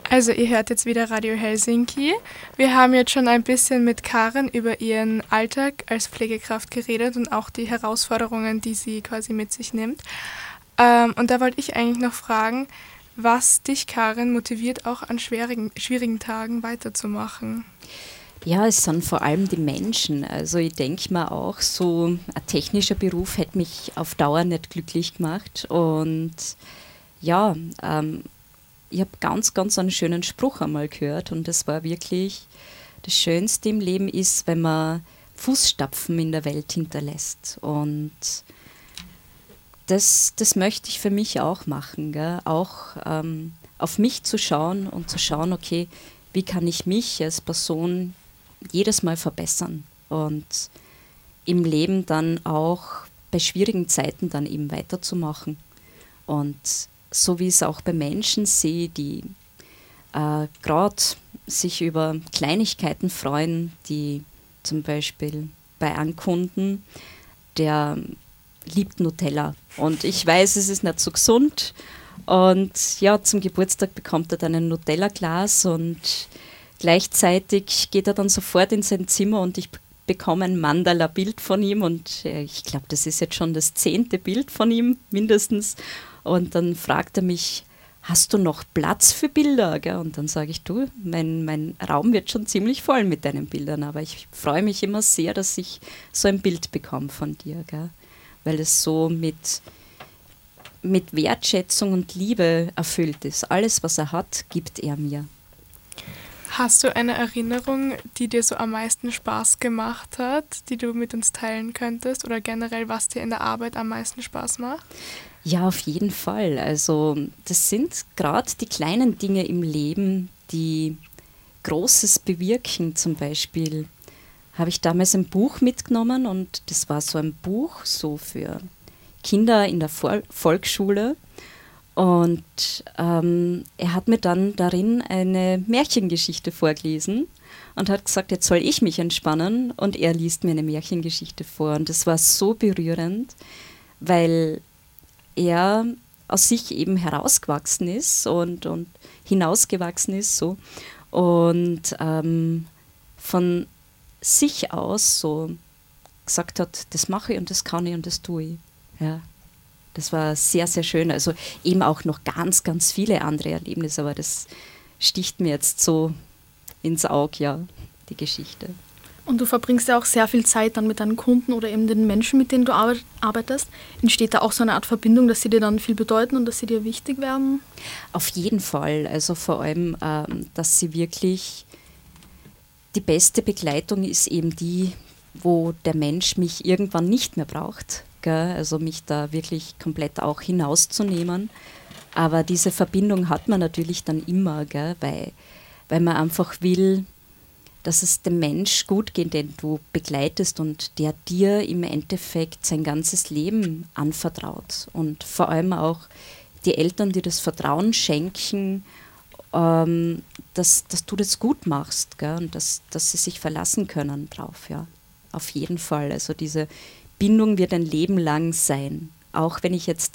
Also ihr hört jetzt wieder Radio Helsinki. Wir haben jetzt schon ein bisschen mit Karin über ihren Alltag als Pflegekraft geredet und auch die Herausforderungen, die sie quasi mit sich nimmt. Und da wollte ich eigentlich noch fragen, was dich, Karin, motiviert, auch an schwierigen Tagen weiterzumachen. Ja, es sind vor allem die Menschen. Also ich denke mir auch, so ein technischer Beruf hätte mich auf Dauer nicht glücklich gemacht. Und ja, ich habe ganz einen schönen Spruch einmal gehört und das war wirklich, das Schönste im Leben ist, wenn man Fußstapfen in der Welt hinterlässt. Und das möchte ich für mich auch machen, gell? Auch auf mich zu schauen und zu schauen, okay, wie kann ich mich als Person jedes Mal verbessern und im Leben dann auch bei schwierigen Zeiten dann eben weiterzumachen. Und so wie ich es auch bei Menschen sehe, die gerade sich über Kleinigkeiten freuen, die zum Beispiel bei einem Kunden, der liebt Nutella. Und ich weiß, es ist nicht so gesund. Und ja, zum Geburtstag bekommt er dann ein Nutella-Glas und gleichzeitig geht er dann sofort in sein Zimmer und ich bekomme ein Mandala-Bild von ihm und ich glaube, das ist jetzt schon das 10. Bild von ihm mindestens. Und dann fragt er mich, hast du noch Platz für Bilder? Gell? Und dann sage ich, du, mein Raum wird schon ziemlich voll mit deinen Bildern, aber ich freue mich immer sehr, dass ich so ein Bild bekomme von dir, gell? Weil es so mit Wertschätzung und Liebe erfüllt ist. Alles, was er hat, gibt er mir. Hast du eine Erinnerung, die dir so am meisten Spaß gemacht hat, die du mit uns teilen könntest oder generell, was dir in der Arbeit am meisten Spaß macht? Ja, auf jeden Fall. Also das sind gerade die kleinen Dinge im Leben, die Großes bewirken. Zum Beispiel habe ich damals ein Buch mitgenommen und das war so ein Buch so für Kinder in der Volksschule. Und er hat mir dann darin eine Märchengeschichte vorgelesen und hat gesagt, jetzt soll ich mich entspannen und er liest mir eine Märchengeschichte vor. Und das war so berührend, weil er aus sich eben herausgewachsen ist und hinausgewachsen ist so und von sich aus so gesagt hat, das mache ich und das kann ich und das tue ich. Ja. Das war sehr, sehr schön. Also eben auch noch ganz viele andere Erlebnisse, aber das sticht mir jetzt so ins Auge, ja, die Geschichte. Und du verbringst ja auch sehr viel Zeit dann mit deinen Kunden oder eben den Menschen, mit denen du arbeitest. Entsteht da auch so eine Art Verbindung, dass sie dir dann viel bedeuten und dass sie dir wichtig werden? Auf jeden Fall. Also vor allem, dass sie wirklich die beste Begleitung ist eben die, wo der Mensch mich irgendwann nicht mehr braucht. Gell? Also mich da wirklich komplett auch hinauszunehmen. Aber diese Verbindung hat man natürlich dann immer, gell? Weil man einfach will, dass es dem Mensch gut geht, den du begleitest und der dir im Endeffekt sein ganzes Leben anvertraut. Und vor allem auch die Eltern, die das Vertrauen schenken, dass du das gut machst, gell? Und dass sie sich verlassen können drauf. Ja. Auf jeden Fall. Also diese Bindung wird ein Leben lang sein. Auch wenn ich jetzt